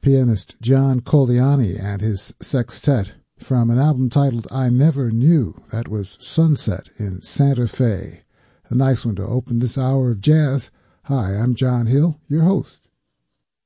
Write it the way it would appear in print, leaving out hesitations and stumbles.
pianist John Colleani and his sextet from an album titled I Never Knew. That was Sunset in Santa Fe. A nice one to open this hour of jazz. Hi, I'm John Hill, your host.